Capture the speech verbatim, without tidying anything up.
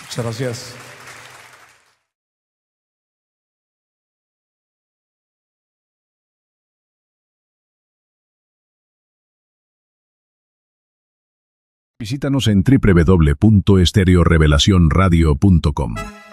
Muchas gracias. Visítanos en doble u doble u doble u punto estereo revelación radio punto com.